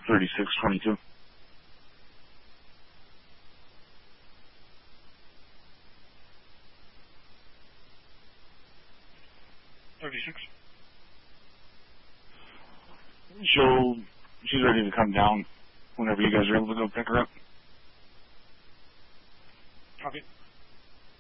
3622. 36. She's ready to come down whenever you guys are able to go pick her up. Okay.